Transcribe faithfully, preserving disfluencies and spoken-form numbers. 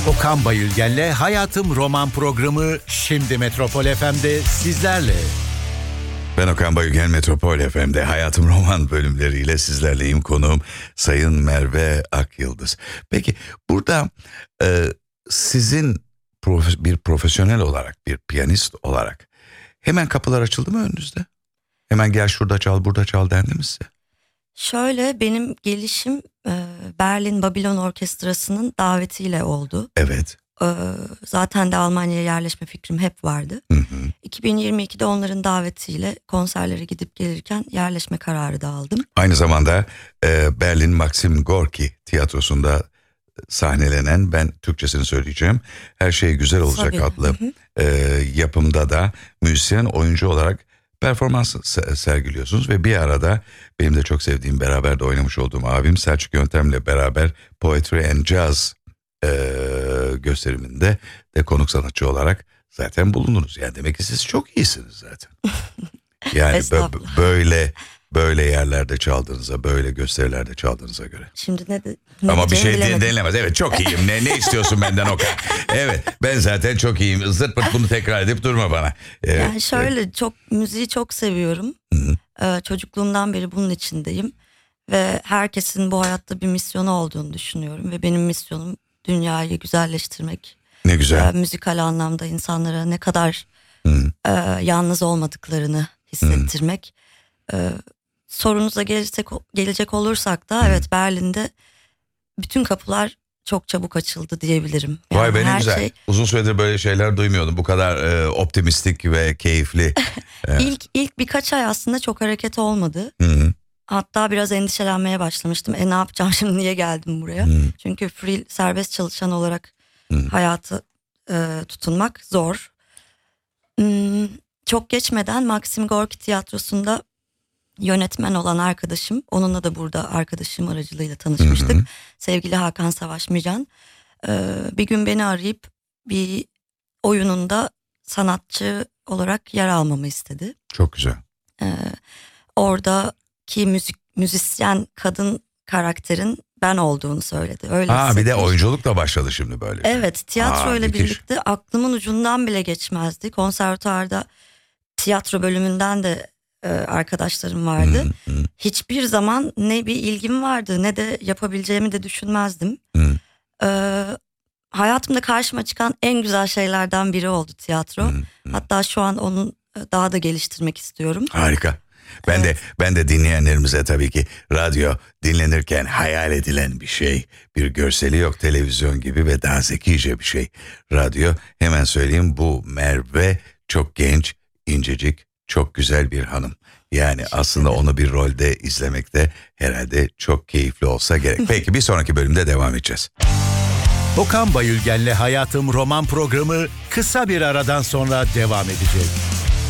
Okan Bayülgen'le Hayatım Roman programı şimdi Metropol F M'de sizlerle. Ben Okan Bayülgen, Metropol F M'de Hayatım Roman bölümleriyle sizlerleyim. Konuğum Sayın Merve Akyıldız. Peki burada e, sizin profe- bir profesyonel olarak, bir piyanist olarak hemen kapılar açıldı mı önünüzde? Hemen gel şurada çal, burada çal dendi mi size? Şöyle, benim gelişim e, Berlin Babylon Orkestrası'nın davetiyle oldu. Evet. E, zaten de Almanya'ya yerleşme fikrim hep vardı. Hı hı. iki bin yirmi ikide onların davetiyle konserlere gidip gelirken yerleşme kararı da aldım. Aynı zamanda e, Berlin Maxim Gorki tiyatrosunda sahnelenen, ben Türkçesini söyleyeceğim, Her Şey Güzel Olacak Tabii. adlı Hı hı. e, yapımda da müzisyen, oyuncu olarak performans se- sergiliyorsunuz ve bir arada benim de çok sevdiğim, beraber de oynamış olduğum abim Selçuk Yöntem'le beraber Poetry and Jazz e, gösteriminde de konuk sanatçı olarak zaten bulundunuz. Yani demek ki siz çok iyisiniz zaten. Yani bö- böyle böyle yerlerde çaldığınıza, böyle gösterilerde çaldığınıza göre. Şimdi ne, de, ne Ama bir şey bilemedim. de- denilemez. Evet, çok iyiyim. Ne ne istiyorsun benden Okan? Evet, ben zaten çok iyiyim. Zırt pırt bunu tekrar edip durma bana. Evet, Yani şöyle, çok müziği çok seviyorum. Hı-hı. Ee, çocukluğumdan beri bunun içindeyim. Ve herkesin bu hayatta bir misyonu olduğunu düşünüyorum. Ve benim misyonum dünyayı güzelleştirmek. Ne güzel. Ee, müzikal anlamda insanlara ne kadar Hı. e, yalnız olmadıklarını hissettirmek. Ee, sorunuza gelecek, gelecek olursak da evet, Berlin'de bütün kapılar çok çabuk açıldı diyebilirim. Yani Vay be, ne her güzel. şey- Uzun süredir böyle şeyler duymuyordum. Bu kadar e, optimistik ve keyifli. İlk ilk birkaç ay aslında çok hareket olmadı. Hı-hı. Hatta biraz endişelenmeye başlamıştım. E ne yapacağım şimdi, niye geldim buraya? Hı. Çünkü free, serbest çalışan olarak Hı. hayatı e, tutunmak zor. Hmm, çok geçmeden Maxim Gorki Tiyatrosu'nda yönetmen olan arkadaşım, onunla da burada arkadaşım aracılığıyla tanışmıştık. Hı hı. Sevgili Hakan Savaşmacan. E, bir gün beni arayıp bir oyununda sanatçı olarak yer almamı istedi. Çok güzel. Ee, oradaki müzik müzisyen kadın karakterin ben olduğunu söyledi. Öyle Ha, bir de hissetmiş. oyunculuk da başladı şimdi böyle. Evet, tiyatro Aa, ile müthiş. birlikte aklımın ucundan bile geçmezdi. Konservatuarda tiyatro bölümünden de e, arkadaşlarım vardı. Hı, hı, Hiçbir zaman ne bir ilgim vardı ne de yapabileceğimi de düşünmezdim. hı, Ee, hayatımda karşıma çıkan en güzel şeylerden biri oldu tiyatro. hı, hı. Hatta şu an onu daha da geliştirmek istiyorum. Harika. Ben Evet. de ben de dinleyenlerimize tabii ki radyo dinlenirken hayal edilen bir şey. Bir görseli yok, televizyon gibi ve daha zekice bir şey. Radyo, hemen söyleyeyim, bu Merve çok genç, incecik, çok güzel bir hanım. Yani aslında onu bir rolde izlemek de herhalde çok keyifli olsa gerek. Peki, bir sonraki bölümde devam edeceğiz. Okan Bayülgen'le Hayatım Roman programı kısa bir aradan sonra devam edecek.